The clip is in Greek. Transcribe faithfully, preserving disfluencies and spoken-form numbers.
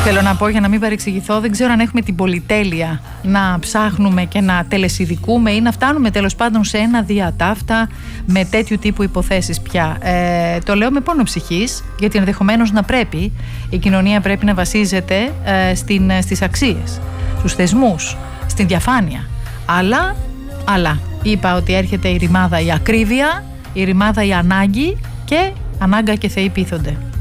Θέλω να πω, για να μην παρεξηγηθώ, δεν ξέρω αν έχουμε την πολυτέλεια να ψάχνουμε και να τελεσιδικούμε ή να φτάνουμε τέλος πάντων σε ένα διατάφτα με τέτοιου τύπου υποθέσεις πια. Ε, το λέω με πόνο ψυχής, γιατί ενδεχομένως να πρέπει, η κοινωνία πρέπει να βασίζεται ε, στην, στις αξίες, στους θεσμούς, στην διαφάνεια. Αλλά, αλλά, είπα ότι έρχεται η ρημάδα η ακρίβεια, η ρημάδα η ανάγκη και ανάγκα και θεοί πείθονται.